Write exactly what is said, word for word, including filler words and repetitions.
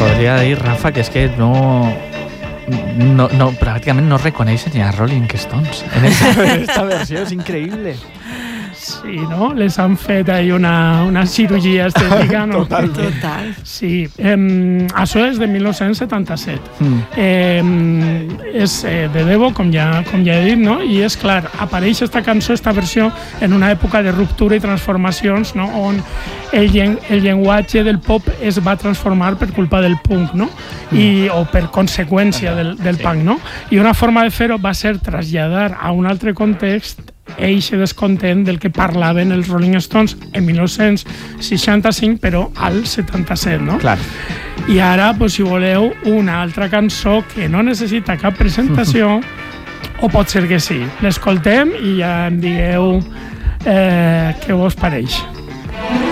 podria dir, Rafa, que és que no... No, no, pràcticament no reconeixen ni a Rolling Stones en aquesta versió, és increïble. Sí, no? Les han fet ahí una, una cirurgia estètica, no? Totalment. Total. Sí. Eh, això és de mil nou-cents setanta-set. Mm. Eh, és eh, de Devo, com ja, com ja he dit, no? I és clar, apareix esta cançó, esta versió, en una època de ruptura i transformacions, no? On el, llen el llenguatge del pop es va transformar per culpa del punk, no? I, o per conseqüència del, del Sí. punk, no? I una forma de fer-ho va ser traslladar a un altre context eixe descontent del que parlaven els Rolling Stones en mil nou-cents seixanta-cinc, però al setanta-set, no? Clar. I ara, pues, si voleu, una altra cançó que no necessita cap presentació, o pot ser que sí. L'escoltem i ja em digueu eh, què vos pareix.